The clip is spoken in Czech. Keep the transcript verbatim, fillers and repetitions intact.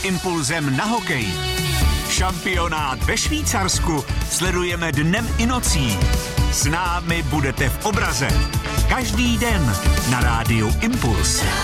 impulzem na hokej. Šampionát ve Švýcarsku sledujeme dnem i nocí. S námi budete v obraze. Každý den na rádiu Impuls.